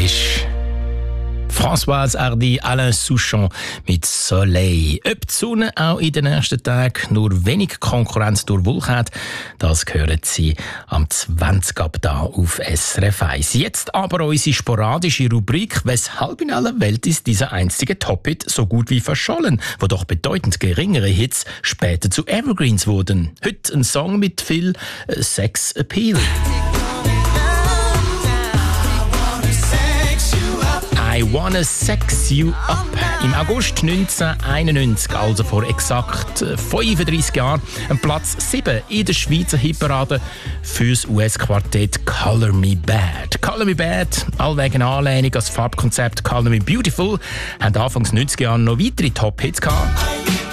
ist Françoise Hardy, Alain Souchon mit Soleil. Ob die Sonne auch in den nächsten Tagen nur wenig Konkurrenz durch Wolken hat, das hören Sie am 20 ab da auf SRF 1. Jetzt aber unsere sporadische Rubrik «Weshalb in aller Welt ist dieser einstige Top-Hit so gut wie verschollen?», wo doch bedeutend geringere Hits später zu Evergreens wurden. Heute ein Song mit viel Sex-Appeal. I Wanna Sex You Up. Im August 1991, also vor exakt 35 Jahren, ein Platz 7 in der Schweizer Hitparade fürs US-Quartett Color Me Badd. Color Me Badd, allwegen Anlehnung als Farbkonzept Color Me Beautiful, haben anfangs 90er Jahren noch weitere Top-Hits gehabt.